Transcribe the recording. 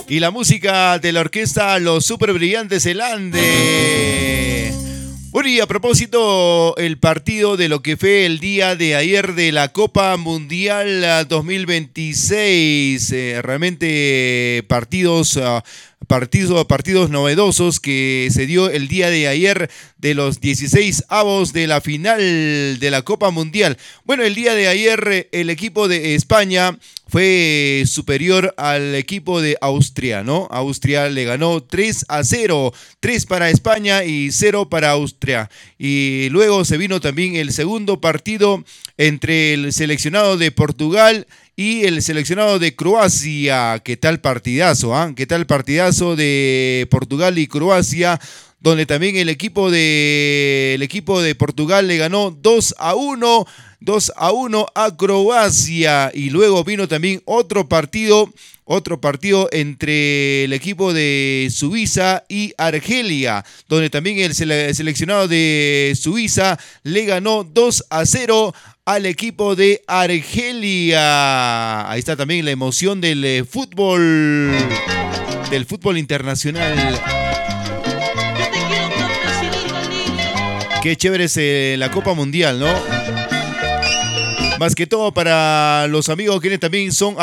Y la música de la orquesta Los Super Brillantes El Ande. Bueno, y a propósito, el partido de lo que fue el día de ayer de la Copa Mundial 2026. Realmente partidos novedosos que se dio el día de ayer de los 16avos de la final de la Copa Mundial. Bueno, el día de ayer el equipo de España fue superior al equipo de Austria, ¿no? Austria le ganó 3-0, 3 para España y 0 para Austria. Y luego se vino también el segundo partido entre el seleccionado de Portugal y el seleccionado de Croacia. ¿Qué tal partidazo? ¿Qué tal partidazo de Portugal y Croacia? Donde también el equipo de Portugal le ganó 2-1 a Croacia. Y luego vino también otro partido entre el equipo de Suiza y Argelia, donde también el seleccionado de Suiza le ganó 2-0 al equipo de Argelia. Ahí está también la emoción del fútbol internacional. Qué chévere es la Copa Mundial, ¿no? Más que todo para los amigos quienes también son